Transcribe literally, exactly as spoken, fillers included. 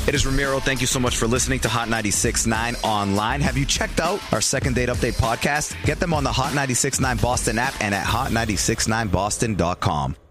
It is Ramiro. Thank you so much for listening to Hot ninety-six point nine online. Have you checked out our Second Date Update podcast? Get them on the Hot ninety-six point nine Boston app and at hot nine six nine boston dot com.